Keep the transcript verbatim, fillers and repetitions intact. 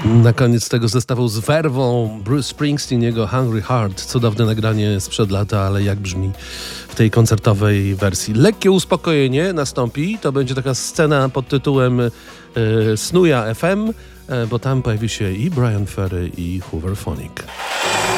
Na koniec tego zestawu z werwą Bruce Springsteen, jego Hungry Heart. Cudowne nagranie sprzed lata, ale jak brzmi w tej koncertowej wersji. Lekkie uspokojenie nastąpi. To będzie taka scena pod tytułem y, Snuja F M, y, bo tam pojawi się i Brian Ferry, i Hooverphonic.